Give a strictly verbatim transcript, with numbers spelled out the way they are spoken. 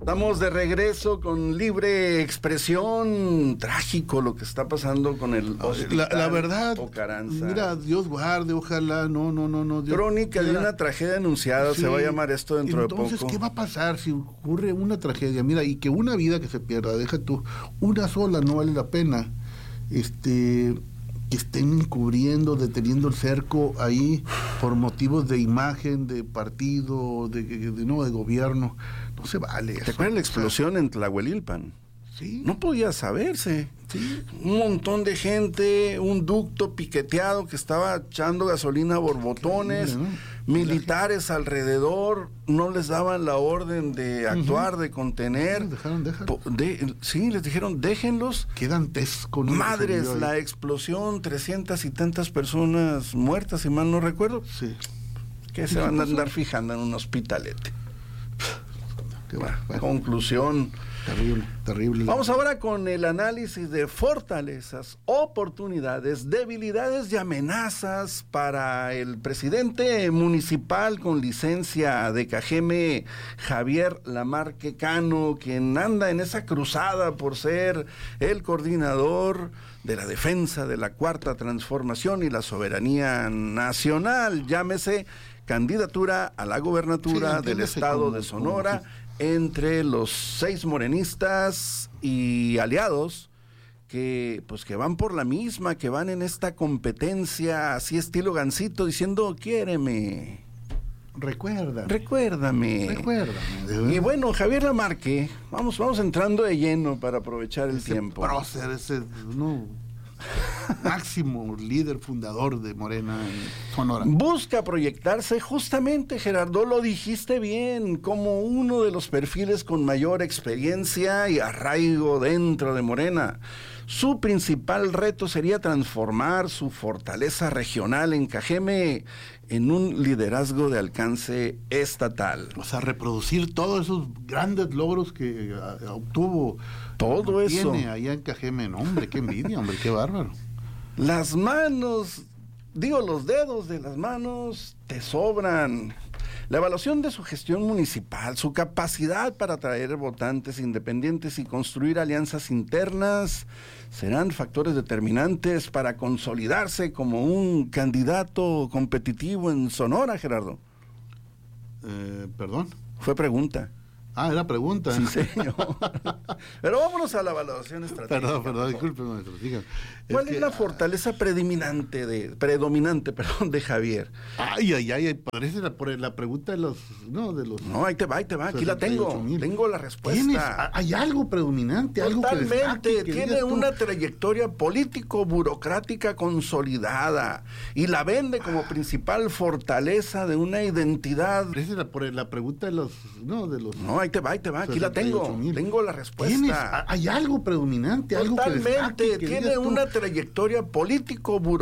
Estamos de regreso con Libre Expresión. Trágico lo que está pasando con el la, la verdad, Ocaranza. Mira, Dios guarde, ojalá, no, no, no, no. Dios, Crónica de una tragedia anunciada, sí, se va a llamar esto dentro entonces, de poco. ¿qué va a pasar si ocurre una tragedia? Mira, y que una vida que se pierda, deja tú, una sola no vale la pena. Este... que estén encubriendo, deteniendo el cerco ahí por motivos de imagen, de partido, de, de, de no de gobierno, no se vale. ¿Te acuerdas la explosión en Tlahuelilpan? Sí. No podía saberse. Sí. Un montón de gente, un ducto piqueteado que estaba echando gasolina a borbotones, Increíble, ¿no? militares alrededor, no les daban la orden de actuar, uh-huh. de contener. Les dejaron, dejaron. De, sí, les dijeron, déjenlos. Quedan test con madres, la explosión, trescientas y tantas personas muertas, si mal no recuerdo. Sí. Que se van a andar fijando en un hospitalete. Qué bueno, bueno. Conclusión. Terrible, terrible. Vamos ahora con el análisis de fortalezas, oportunidades, debilidades y amenazas para el presidente municipal con licencia de Cajeme, Javier Lamarque Cano, quien anda en esa cruzada por ser el coordinador de la defensa de la Cuarta Transformación y la soberanía nacional, llámese candidatura a la gobernatura sí, del estado como, de Sonora, como, sí. entre los seis morenistas y aliados que pues que van por la misma, que van en esta competencia así estilo Gansito diciendo quiéreme, recuérdame, recuérdame, recuérdame. Y bueno, Javier Lamarque, vamos vamos entrando de lleno para aprovechar el ese tiempo. Prócer, ese no máximo líder fundador de Morena en Sonora. Busca proyectarse justamente, Gerardo, lo dijiste bien, como uno de los perfiles con mayor experiencia y arraigo dentro de Morena. Su principal reto sería transformar su fortaleza regional en Cajeme en un liderazgo de alcance estatal. O sea, reproducir todos esos grandes logros que uh, obtuvo. Todo eso. Tiene allá en Cajeme, no, hombre, qué envidia, hombre, qué bárbaro. Las manos, digo, los dedos de las manos te sobran. La evaluación de su gestión municipal, su capacidad para atraer votantes independientes y construir alianzas internas serán factores determinantes para consolidarse como un candidato competitivo en Sonora, Gerardo. Eh, ¿Perdón? Fue pregunta. Ah, era pregunta. Sí, señor. Pero vámonos a la evaluación estratégica. Perdón, perdón, disculpe, maestro. ¿Cuál es, que, es la fortaleza predominante de, predominante, perdón, de Javier? Ay, ay, ay, parece la, la pregunta de los, no, de los. No, ahí te va, ahí te va, aquí la tengo. Tengo la respuesta. ¿Hay algo predominante? Totalmente, algo que destaque, que tiene una trayectoria político-burocrática consolidada y la vende como principal fortaleza de una identidad. Parece la, por la pregunta de los, no, de los. No, ahí te va, ahí te va, aquí la tengo. Tengo la respuesta. ¿Hay algo predominante? Totalmente, algo que destaque, que tiene una trayectoria político-burocrática